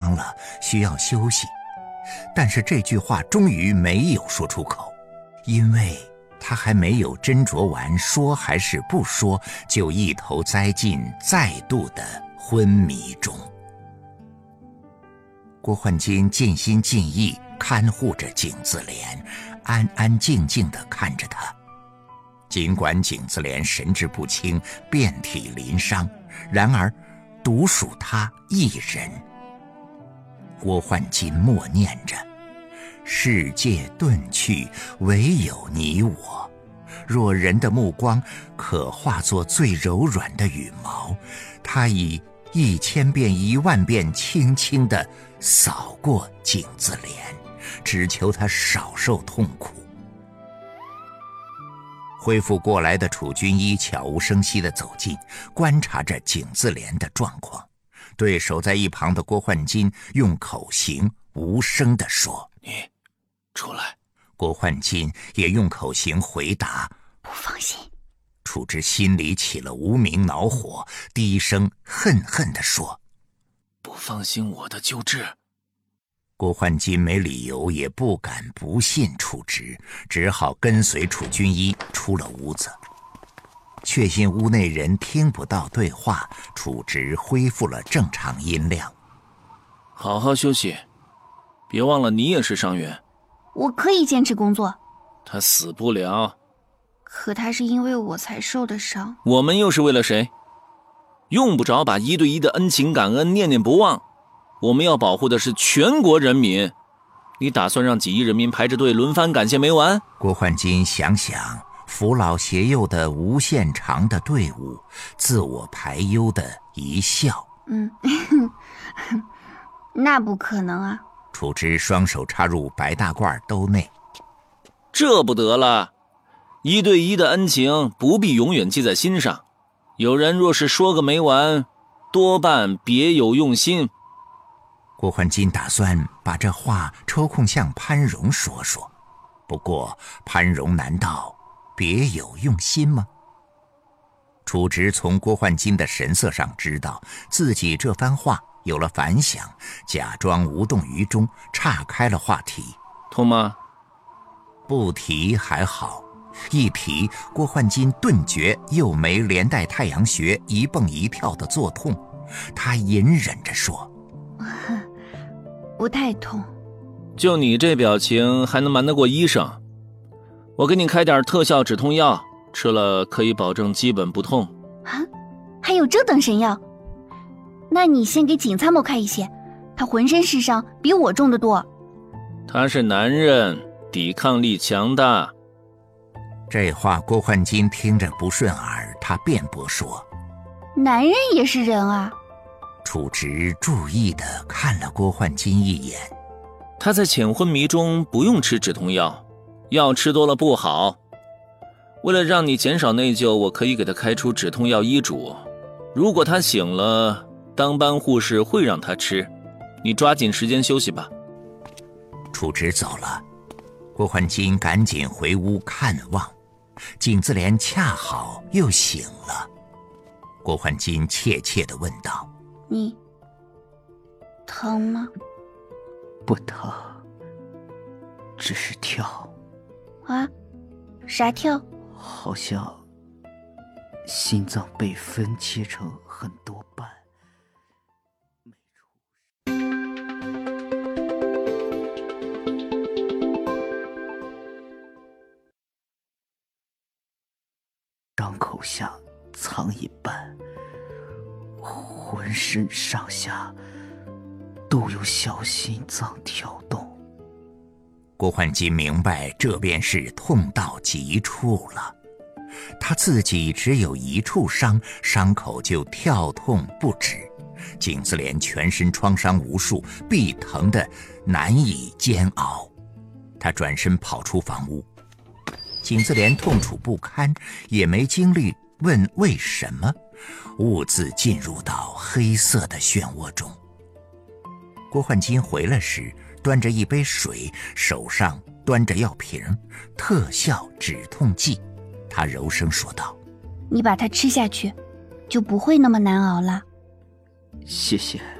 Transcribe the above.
伤了，需要休息。但是这句话终于没有说出口，因为他还没有斟酌完说还是不说，就一头栽进再度的昏迷中。郭焕金尽心尽意看护着景自怜，安安静静地看着他。尽管景自怜神志不清，遍体鳞伤，然而独属他一人。郭焕金默念着：世界遁去，唯有你我。若人的目光可化作最柔软的羽毛，他以1000遍10000遍轻轻地扫过景自怜，只求他少受痛苦。恢复过来的楚军医悄无声息地走近，观察着景自怜的状况，对守在一旁的郭焕金用口型无声地说： 你出来。 郭焕金也用口型回答： 不放心。 楚之心里起了无名恼火，低声恨恨地说： 不放心我的救治。 郭焕金没理由也不敢不信楚直，只好跟随楚军医出了屋子。确信屋内人听不到对话，楚直恢复了正常音量。 好好休息，别忘了你也是伤员。 我可以坚持工作。 他死不了。 可他是因为我才受的伤。 我们又是为了谁？用不着把1对1的恩情感恩念念不忘。我们要保护的是全国人民。你打算让几亿人民排着队轮番感谢没完？ 郭焕金想想扶老携幼的无限长的队伍，自我排忧的一笑。 那不可能啊。 楚之双手插入白大褂兜内。 这不得了，1对1的恩情不必永远记在心上。有人若是说个没完，多半别有用心。 郭焕金打算把这话抽空向潘荣说说，不过潘荣难道别有用心吗？楚直从郭焕金的神色上知道自己这番话有了反响，假装无动于衷，岔开了话题。 痛吗？ 不提还好，一提郭焕金顿觉右眉连带太阳穴一蹦一跳的作痛，他隐忍着说： 不太痛。 就你这表情还能瞒得过医生？我给你开点特效止痛药，吃了可以保证基本不痛。 啊，还有这等神药？那你先给景参谋开一些，他浑身是伤，比我重得多。 他是男人，抵抗力强大。 这话郭焕金听着不顺耳，他辩驳说： 男人也是人啊。 楚直注意地看了郭焕金一眼。 他在浅昏迷中不用吃止痛药，药吃多了不好。为了让你减少内疚，我可以给他开出止痛药医嘱。如果他醒了，当班护士会让他吃。你抓紧时间休息吧。 楚直走了，郭焕金赶紧回屋看望。景自怜恰好又醒了。郭焕金怯怯地问道： 你疼吗？ 不疼，只是跳。 啊？啥跳？ 好像心脏被分切成很多半。伤口下藏一半，浑身上下都有小心脏跳动。 郭焕金明白这便是痛到极处了。他自己只有一处伤，伤口就跳痛不止。景自怜全身创伤无数，必疼得难以煎熬。他转身跑出房屋。景自怜痛楚不堪，也没精力问为什么，兀自进入到黑色的漩涡中。郭焕金回来时端着一杯水，手上端着药瓶，特效止痛剂。他柔声说道： 你把它吃下去，就不会那么难熬了。 谢谢。